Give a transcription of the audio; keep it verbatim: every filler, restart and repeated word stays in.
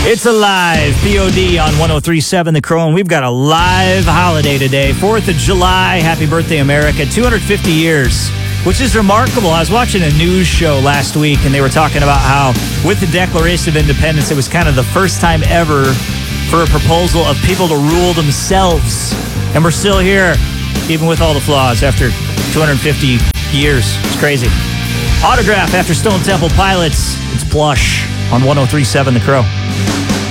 It's a live P O D on one oh three point seven The Crow, and we've got a live holiday today. fourth of July. Happy birthday, America. two hundred fifty years, which is remarkable. I was watching a news show last week, and they were talking about how with the Declaration of Independence, it was kind of the first time ever for a proposal of people to rule themselves. And we're still here, even with all the flaws, after two hundred fifty years. It's crazy. Autograph after Stone Temple Pilots. It's Plush on one oh three point seven The Crow.